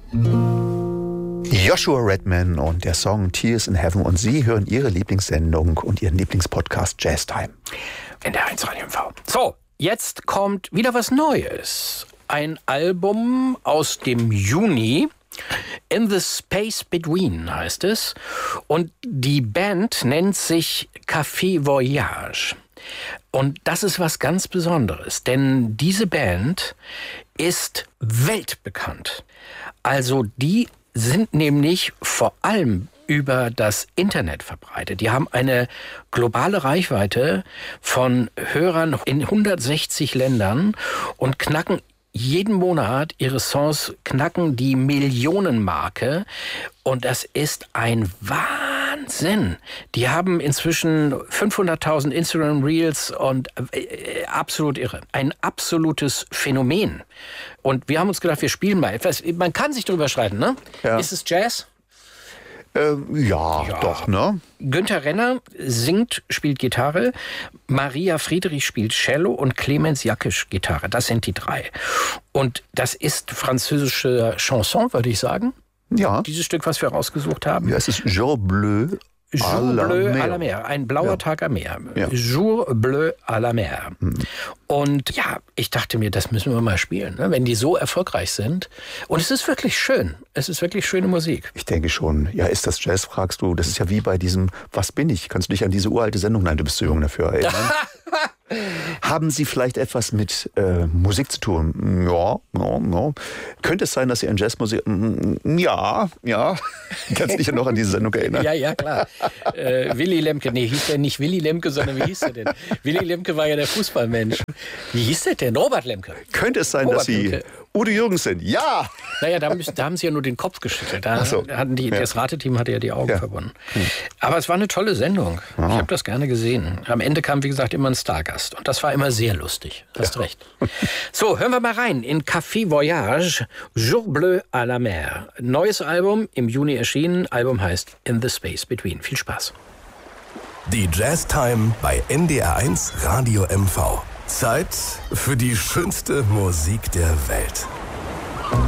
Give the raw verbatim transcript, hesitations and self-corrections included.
Joshua Redman und der Song Tears in Heaven. Und Sie hören Ihre Lieblingssendung und Ihren Lieblingspodcast Jazz Time. In der eins Radio M V. So, jetzt kommt wieder was Neues. Ein Album aus dem Juni. In the Space Between heißt es. Und die Band nennt sich Café Voyage. Und das ist was ganz Besonderes, denn diese Band ist weltbekannt. Also die sind nämlich vor allem über das Internet verbreitet. Die haben eine globale Reichweite von Hörern in hundertsechzig Ländern und knacken jeden Monat, ihre Songs knacken die Millionenmarke. Und das ist ein Wahnsinn. Die haben inzwischen fünfhunderttausend Instagram Reels und äh, absolut irre. Ein absolutes Phänomen. Und wir haben uns gedacht, wir spielen mal etwas. Man kann sich drüber streiten, ne? Ja. Ist es Jazz? Ähm, ja, ja, doch, ne? Günther Renner singt, spielt Gitarre, Maria Friedrich spielt Cello und Clemens Jakisch Gitarre. Das sind die drei. Und das ist französische Chanson, würde ich sagen. Ja. Dieses Stück, was wir rausgesucht haben. Ja, es ist Jour Bleu. Jour Bleu à la Mer, ein blauer ja. Tag am Meer. Ja. Jour Bleu à la Mer. Mhm. Und ja, ich dachte mir, das müssen wir mal spielen, ne? Wenn die so erfolgreich sind. Und es ist wirklich schön. Es ist wirklich schöne Musik. Ich denke schon. Ja, ist das Jazz, fragst du? Das ist ja wie bei diesem Was bin ich? Kannst du dich an diese uralte Sendung, nein, du bist zu jung dafür, erinnern? Haben Sie vielleicht etwas mit äh, Musik zu tun? Ja, ja, ja. Könnte es sein, dass Sie an Jazzmusik... Ja, ja. Kannst du dich ja noch an diese Sendung erinnern? Ja, ja, klar. Äh, Willy Lemke, nee, hieß der nicht Willy Lemke, sondern wie hieß der denn? Willy Lemke war ja der Fußballmensch. Wie hieß der denn? Robert Lemke. Könnte es sein, Robert dass Sie Lemke. Udo Jürgens sind? Ja! Naja, da, müssen, da haben Sie ja nur den Kopf geschüttelt. Da so. hatten die, ja. Das Rateteam hatte ja die Augen ja. verbunden. Hm. Aber es war eine tolle Sendung. Aha. Ich habe das gerne gesehen. Am Ende kam, wie gesagt, immer ein Stargast. Und das war immer sehr lustig. Hast ja. recht. So, hören wir mal rein in Café Voyage, Jour Bleu à la Mer. Neues Album, im Juni erschienen. Album heißt In the Space Between. Viel Spaß. Die Jazz Time bei N D R eins Radio M V. Zeit für die schönste Musik der Welt.